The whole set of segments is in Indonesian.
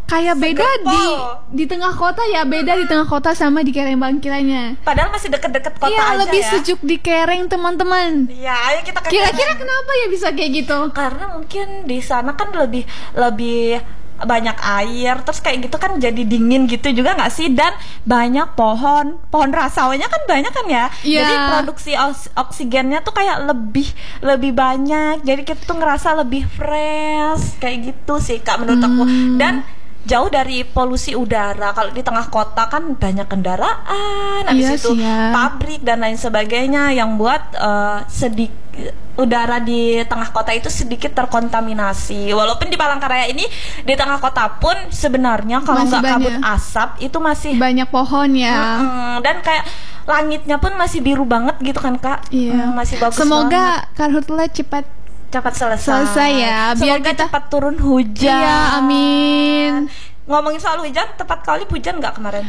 kayak beda di tengah kota ya, beda di tengah kota sama di Kereng Bangkiranya. Padahal masih deket-deket kota iya, aja lebih ya. sejuk di Kereng teman-teman. Iya, ayo kita ke Kira-kira kenapa ya bisa kayak gitu? Karena mungkin di sana kan lebih banyak air, terus kayak gitu kan jadi dingin gitu juga nggak sih, dan banyak pohon rasawanya kan banyak kan ya. Yeah. Jadi produksi oksigennya tuh kayak lebih banyak, jadi kita tuh ngerasa lebih fresh kayak gitu sih Kak menurut aku. Dan jauh dari polusi udara. Kalau di tengah kota kan banyak kendaraan, habis itu pabrik dan lain sebagainya yang buat udara di tengah kota itu sedikit terkontaminasi. Walaupun di Palangkaraya ini di tengah kota pun sebenarnya kalau nggak kabut asap itu masih banyak pohon ya. Dan kayak langitnya pun masih biru banget gitu kan Kak. Iya. Masih bagus. Semoga Karhutla cepat selesai ya, biar semoga kita cepat turun hujan. Iya, amin. Ngomongin soal hujan, tepat kali hujan nggak kemarin?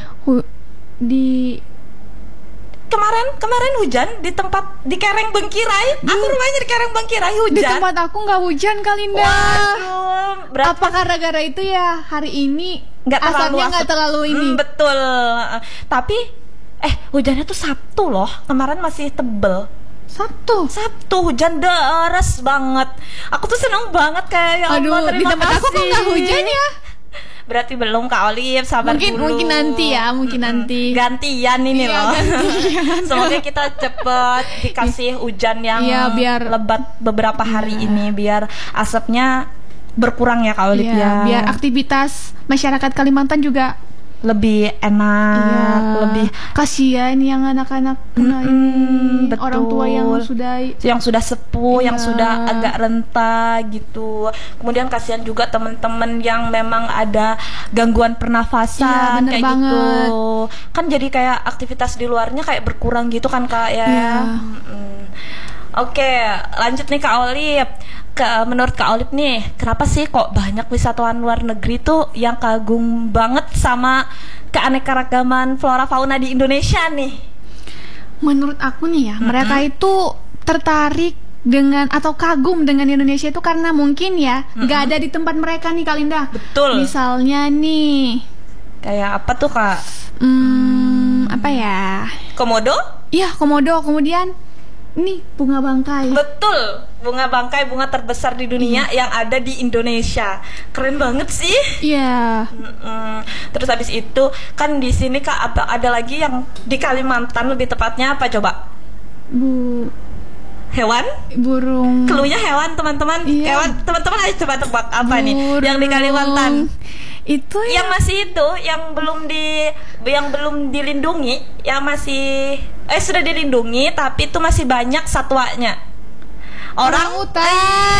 Kemarin hujan di tempat di Kereng Bangkirai. Aku rumahnya di Kereng Bangkirai, hujan. Di tempat aku nggak hujan Kalinda. Waduh, apa gara-gara itu ya hari ini asapnya nggak terlalu ini? Betul. Tapi hujannya tuh Sabtu loh. Kemarin masih tebel. Sabtu hujan deras banget. Aku tuh seneng banget kayak ya Allah, di tempat aku kok nggak hujan ya. Berarti belum Kak Olive, sabar dulu. Mungkin nanti ya, nanti. Gantian ini loh. Gantian. Semoga kita cepet dikasih hujan yang biar lebat beberapa hari ini, biar asapnya berkurang ya Kak Olive ya. Biar aktivitas masyarakat Kalimantan juga lebih enak, lebih kasihan yang anak-anak orang tua yang sudah sepuh, yang sudah agak renta gitu. Kemudian kasihan juga teman-teman yang memang ada gangguan pernafasan kayak gitu. Kan jadi kayak aktivitas di luarnya kayak berkurang gitu kan Kak ya. Oke, lanjut nih Kak Olive. Menurut Kak Olive nih, kenapa sih kok banyak wisatawan luar negeri tuh yang kagum banget sama keanekaragaman flora fauna di Indonesia nih? Menurut aku nih ya, mereka itu tertarik dengan atau kagum dengan Indonesia itu karena mungkin ya nggak ada di tempat mereka nih Kalinda. Betul. Misalnya nih, kayak apa tuh Kak? Apa ya? Komodo? Iya, komodo. Kemudian ini bunga bangkai. Betul, bunga bangkai, bunga terbesar di dunia yang ada di Indonesia. Keren banget sih. Iya. Terus habis itu kan di sini Kak ada lagi yang di Kalimantan, lebih tepatnya apa coba? Hewan? Burung. Cluenya hewan teman-teman. Hewan teman-teman, ayo coba tebak apa nih yang di Kalimantan? Itu yang masih itu yang belum dilindungi, yang masih sudah dilindungi tapi itu masih banyak satwanya. Orang utan.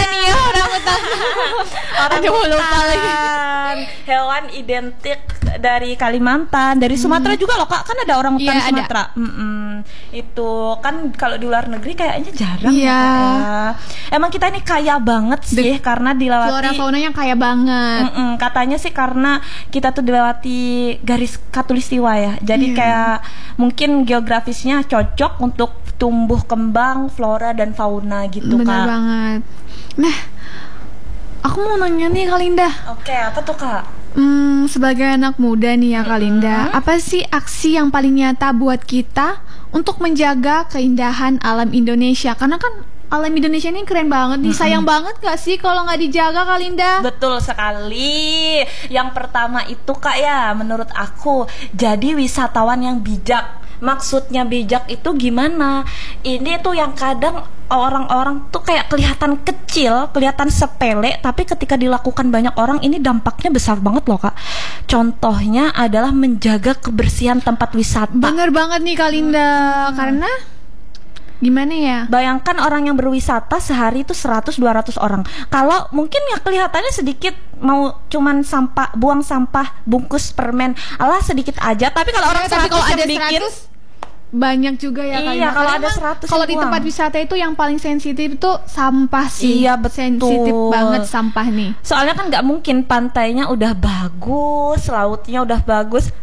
Orang utan. Hewan identik dari Kalimantan, dari Sumatera juga loh Kak. Kan ada orang utan Sumatera. Itu kan kalau di luar negeri kayaknya jarang ya. Emang kita ini kaya banget sih karena dilewati flora fauna yang kaya banget. Katanya sih karena kita tuh dilewati garis khatulistiwa ya. Jadi kayak mungkin geografisnya cocok untuk tumbuh kembang flora dan fauna gitu. Benar banget. Nah, aku mau nanya nih Kalinda. Oke, apa tuh Kak? Sebagai anak muda nih ya Kalinda, apa sih aksi yang paling nyata buat kita untuk menjaga keindahan alam Indonesia? Karena kan alam Indonesia ini keren banget nih. Sayang banget gak sih kalau nggak dijaga Kalinda? Betul sekali. Yang pertama itu Kak ya, menurut aku jadi wisatawan yang bijak. Maksudnya bijak itu gimana? Ini tuh yang kadang orang-orang tuh kayak kelihatan kecil, kelihatan sepele, tapi ketika dilakukan banyak orang ini dampaknya besar banget loh Kak. Contohnya adalah menjaga kebersihan tempat wisata. Bener banget nih Kalinda. Karena gimana ya? Bayangkan orang yang berwisata sehari itu 100-200 orang. Kalau mungkin ya kelihatannya sedikit, mau cuman buang sampah bungkus permen, alah sedikit aja. Tapi kalau orang 100 kalau yang ada bikin 100 banyak juga ya. Iya, kalau ada 100 kalau di tempat wisata itu yang paling sensitif itu sampah sih. Iya, betul. Sensitif banget sampah nih. Soalnya kan nggak mungkin pantainya udah bagus, lautnya udah bagus,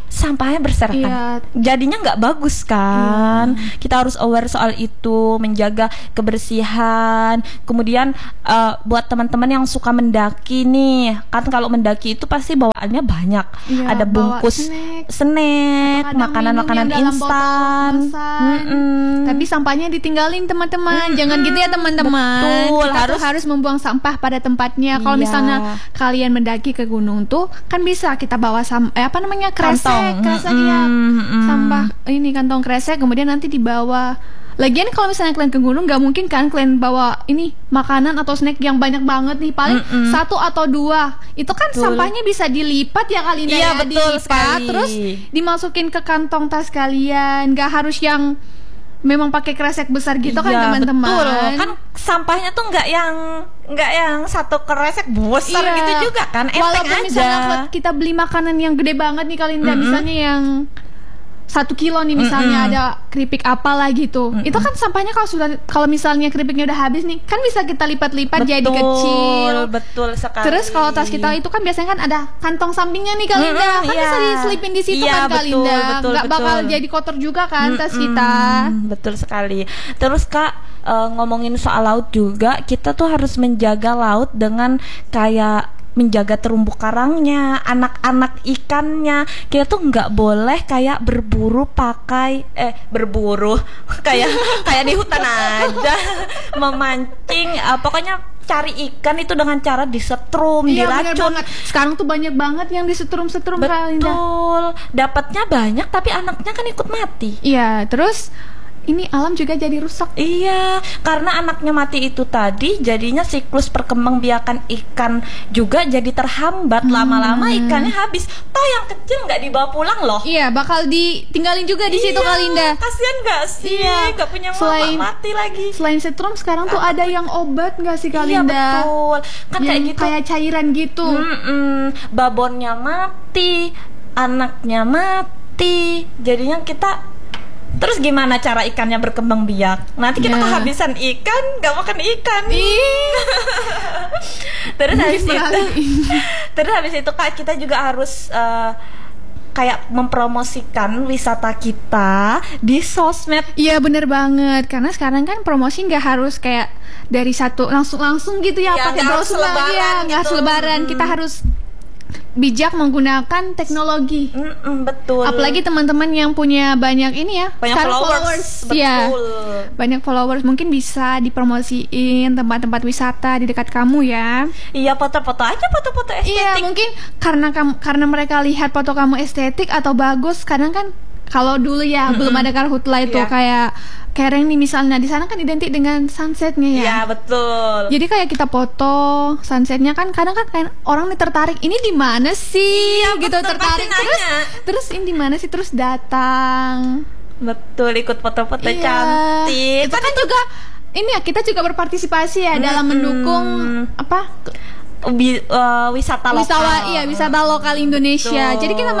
sampahnya berserakan. Jadinya nggak bagus kan. Kita harus aware soal itu, menjaga kebersihan. Kemudian buat teman-teman yang suka mendaki nih, kan kalau mendaki itu pasti bawaannya banyak. Ada bungkus snack, makanan-makanan instan. Tapi sampahnya ditinggalin teman-teman. Jangan gitu ya teman-teman. Betul, kita harus membuang sampah pada tempatnya. Kalau misalnya kalian mendaki ke gunung tuh, kan bisa kita bawa kresek ya. Sampah ini kantong kresek, kemudian nanti dibawa. Lagian kalau misalnya kalian ke gunung, nggak mungkin kan kalian bawa ini makanan atau snack yang banyak banget nih, paling 1 atau 2. Itu kan sampahnya bisa dilipat ya kalian. Iya, betul sekali. Terus dimasukin ke kantong tas kalian. Nggak harus yang memang pakai kresek besar gitu kan teman-teman. Betul. Kan sampahnya tuh nggak yang satu kresek besar gitu juga kan. Walaupun misalnya kita beli makanan yang gede banget nih kalian, misalnya yang 1 kilo nih misalnya, ada keripik apalah gitu. Itu kan sampahnya kalau misalnya keripiknya udah habis nih, kan bisa kita lipat-lipat jadi kecil. Betul sekali. Terus kalau tas kita itu kan biasanya kan ada kantong sampingnya nih Kalinda, kan bisa diselipin di situ kan Kalinda. Nggak bakal jadi kotor juga kan tas kita. Betul sekali. Terus Kak, ngomongin soal laut juga, kita tuh harus menjaga laut dengan kayak menjaga terumbu karangnya, anak-anak ikannya. Kita tuh nggak boleh kayak berburu kayak di hutan aja memancing, pokoknya cari ikan itu dengan cara disetrum, diracun. Sekarang tuh banyak banget yang disetrum-setrum. Betul. Dapatnya banyak tapi anaknya kan ikut mati. Iya, terus ini alam juga jadi rusak. Iya, karena anaknya mati itu tadi, jadinya siklus perkembangbiakan ikan juga jadi terhambat. Lama-lama ikannya habis. Toh yang kecil nggak dibawa pulang loh. Iya, bakal ditinggalin juga di situ Kalinda. Kasian nggak sih? Nggak punya mama, mati lagi. Selain setrum, sekarang tuh ada yang obat nggak sih Kalinda? Iya betul. Kan yang kayak gitu. Kayak cairan gitu. Babonnya mati, anaknya mati. Jadinya kita. Terus gimana cara ikannya berkembang biak? Nanti kita kehabisan ikan, nggak makan ikan. Terus habis itu Kak, kita juga harus kayak mempromosikan wisata kita di sosmed. Iya bener banget, karena sekarang kan promosi nggak harus kayak dari satu langsung gitu ya, pakai brosur nggak selebaran. Kita harus bijak menggunakan teknologi. Betul. Apalagi teman-teman yang punya banyak ini ya, banyak followers. Betul. Ya, banyak followers, mungkin bisa dipromosiin tempat-tempat wisata di dekat kamu ya. Iya, foto-foto estetik. Iya, mungkin karena mereka lihat foto kamu estetik atau bagus. Kadang kan kalau dulu ya belum ada karhutla itu kayak Kereng nih misalnya, di sana kan identik dengan sunsetnya ya. Iya betul. Jadi kayak kita foto sunsetnya kan, kadang kan kayak orang nih tertarik, ini di mana sih? Iya, gitu betul, tertarik terus ini di mana sih? Terus datang. Betul, ikut foto-foto cantik. Itu kan juga ini ya, kita juga berpartisipasi ya dalam mendukung wisata lokal. Wisata lokal Indonesia. Betul. Jadi kita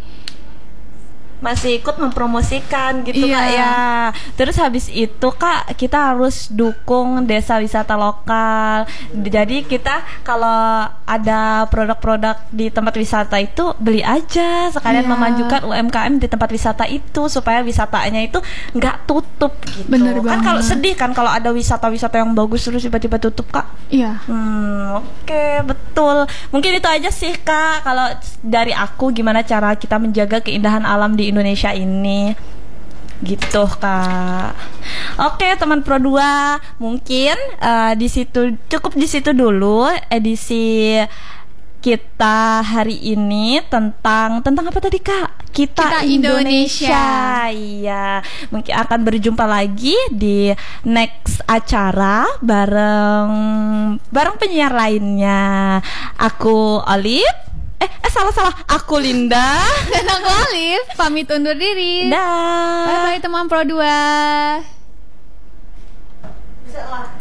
masih ikut mempromosikan gitu Kak ya. Terus habis itu Kak, kita harus dukung desa wisata lokal. Jadi kita kalau ada produk-produk di tempat wisata itu beli aja, sekalian memajukan UMKM di tempat wisata itu supaya wisatanya itu nggak tutup gitu. Bener kan banget. Kalau sedih kan kalau ada wisata-wisata yang bagus terus tiba-tiba tutup Kak. Iya. Oke, betul. Mungkin itu aja sih Kak kalau dari aku, gimana cara kita menjaga keindahan alam di Indonesia ini gitu Kak. Oke teman Pro 2, mungkin cukup di situ dulu edisi kita hari ini tentang apa tadi Kak? Kita Indonesia. Iya, mungkin akan berjumpa lagi di next acara bareng penyiar lainnya. Aku Olive. Salah. Aku Linda. Dan aku Alif. Pamit undur diri. Dah. Bye-bye teman Pro 2. Bisa lah.